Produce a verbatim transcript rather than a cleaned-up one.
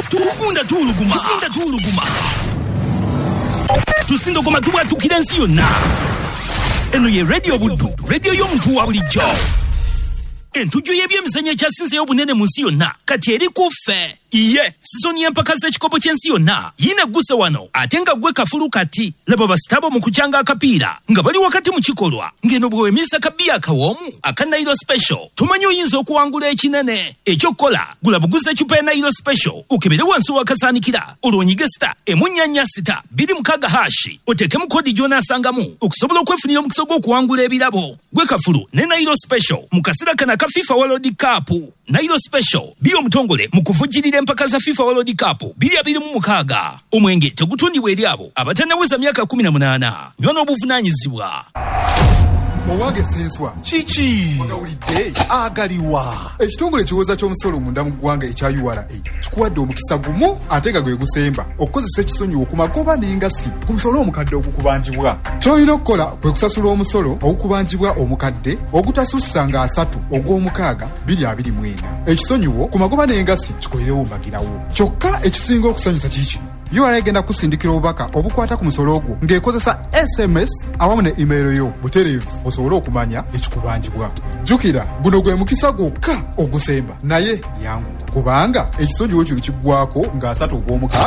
Tukunda tuluguma. Tukunda tuluguma. Tusindo koma tuwa tukirensi yonna. Eno ye radio budu. Radio y'omuntu wa bulijjo. Entujo y'ebyemizannyo ekyasinze y'obunene mu nsi yonna kati eri kuffe. Iye, sizoni y'empaka z'ekikopo ky'ensi yonna yina guse wano ate nga gwe kafulu kati laba basitabo mu kukyanga akapiira nga bali wakati mu kikolwa ng'eno bwe weemisa kabiya akawoomu aka Nairo Special tumanyi oyinza okuwangula ekinene ekyokukola gula buguze ecupa ya Nairo Special okebere wansi wakasaanikira olwonyige sita emunnyanya sita biri mukaaga hashi oteekemu kodi gy'onaasangamu okusobola okwefunira omukisa gw'okuwangula ebirabo gwe kafulu ne Nairo Special mu kaseera kana ka FIFA World Cup. Nairo Special biyo mutongole mu kuvujjirira empaka za FIFA World Cup biri abiri mu mukaaga. Omwenge tegutundibwa eri abo abatannaweza myaka kumi na munaana. Nyono obuvunaanyizibwa. Owage senswa chichi mawulidde agaliwa ekitongole kiwoza ky'omusolo munda mu ggwanga ekya U R A kikuwadde omukisa gumu ate nga gwe gusemba okukozesa ekisonyiwo ku magoba n'engasi ku musolo omukadde ogukubanjibwa. Ky'olina okukola kwe kusasula omusolo ogukubanjibwa omukadde ogutasussa nga asatu ogw'omukaaga biri abiri mu ena. Ekisonyiwo ku magoba n'engasi kikolerewo mbagirawo. Kyokka ekisinga okusanyusa kiki U R A egenda kusindikira obubaka obukwata ku musolo ogwo ng'ekozesa S M S awamu ne email yo butereevu osobole okumanya ekikubanjibwa. Jjukira guno gwe mukisa gwokka ogusemba naye yangu kubanga ekisonyiwo kino kiggwako ng'asatu ogw'omukaaga